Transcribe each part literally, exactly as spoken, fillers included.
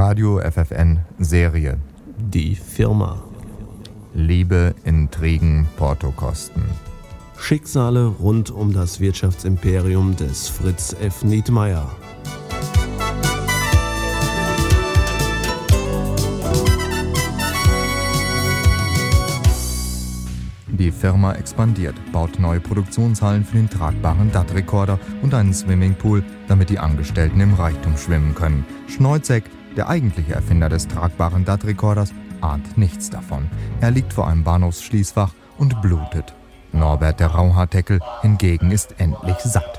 Radio F F N Serie. Die Firma. Liebe, Intrigen, Portokosten. Schicksale rund um das Wirtschaftsimperium des Fritz F. Nietmeyer. Die Firma expandiert, baut neue Produktionshallen für den tragbaren D A T-Rekorder und einen Swimmingpool, damit die Angestellten im Reichtum schwimmen können. Schneuzek, der eigentliche Erfinder des tragbaren D A T-Rekorders, ahnt nichts davon. Er liegt vor einem Bahnhofsschließfach und blutet. Norbert, der Rauhaarteckel, hingegen ist endlich satt.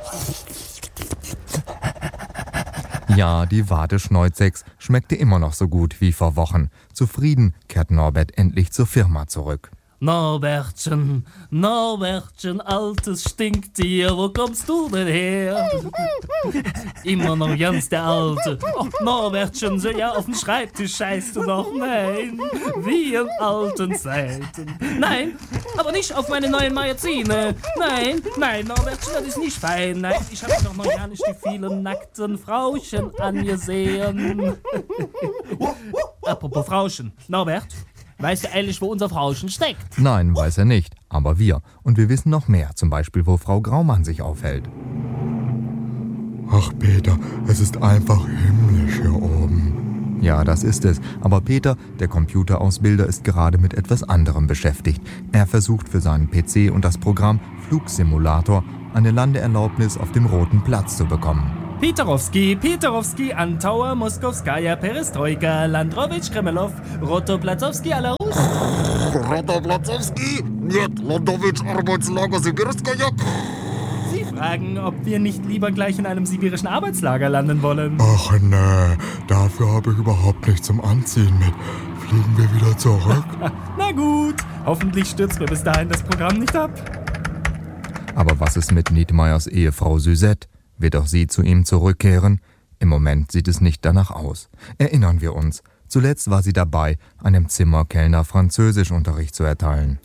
Ja, die Wade Schneuzeks schmeckte immer noch so gut wie vor Wochen. Zufrieden kehrt Norbert endlich zur Firma zurück. Norbertchen, Norbertchen, altes Stinktier, wo kommst du denn her? Immer noch ganz der Alte. Oh, Norbertchen, so ja, auf den Schreibtisch scheißt du noch. Nein, wie in alten Zeiten. Nein, aber nicht auf meine neuen Magazine. Nein, nein, Norbertchen, das ist nicht fein. Nein, ich habe doch noch gar nicht die vielen nackten Frauchen angesehen. Apropos Frauchen, Norbert, weißt du eigentlich, wo unser Frauchen steckt? Nein, weiß er nicht, aber wir. Und wir wissen noch mehr, zum Beispiel, wo Frau Graumann sich aufhält. Ach Peter, es ist einfach himmlisch hier oben. Ja, das ist es. Aber Peter, der Computerausbilder, ist gerade mit etwas anderem beschäftigt. Er versucht für seinen P C und das Programm Flugsimulator eine Landeerlaubnis auf dem Roten Platz zu bekommen. Peterowski, Peterowski, Antauer, Moskowskaja, Perestroika, Landrowitsch, Kremelov, Rotoplatzowski, Alarus. Rotoplatzowski, нет, Landowitsch, Arbeitslager, Sibirskaya. Sie fragen, ob wir nicht lieber gleich in einem sibirischen Arbeitslager landen wollen. Ach nee, dafür habe ich überhaupt nichts zum Anziehen mit. Fliegen wir wieder zurück? Na gut, hoffentlich stürzt mir bis dahin das Programm nicht ab. Aber was ist mit Nietmeyers Ehefrau Suzette? Wird auch sie zu ihm zurückkehren? Im Moment sieht es nicht danach aus. Erinnern wir uns. Zuletzt war sie dabei, einem Zimmerkellner Französischunterricht zu erteilen.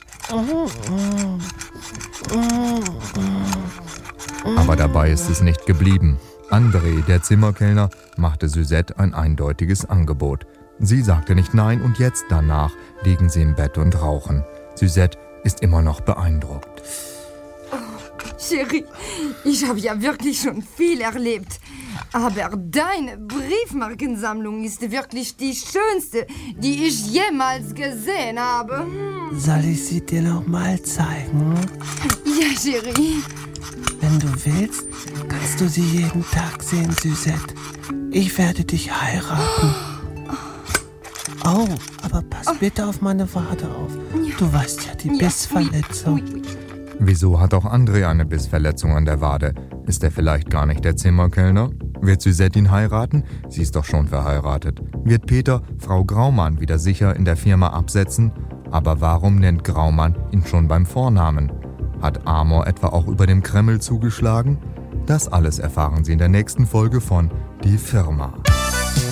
Aber dabei ist es nicht geblieben. André, der Zimmerkellner, machte Suzette ein eindeutiges Angebot. Sie sagte nicht nein und jetzt danach liegen sie im Bett und rauchen. Suzette ist immer noch beeindruckt. Chérie, ich habe ja wirklich schon viel erlebt. Aber deine Briefmarkensammlung ist wirklich die schönste, die ich jemals gesehen habe. Soll ich sie dir noch mal zeigen? Ja, Chérie. Wenn du willst, kannst du sie jeden Tag sehen, Suzette. Ich werde dich heiraten. Oh, aber pass bitte auf meine Wade auf. Du weißt ja, die Bissverletzung. Wieso hat auch André eine Bissverletzung an der Wade? Ist er vielleicht gar nicht der Zimmerkellner? Wird Suzette ihn heiraten? Sie ist doch schon verheiratet. Wird Peter Frau Graumann wieder sicher in der Firma absetzen? Aber warum nennt Graumann ihn schon beim Vornamen? Hat Amor etwa auch über dem Kreml zugeschlagen? Das alles erfahren Sie in der nächsten Folge von Die Firma.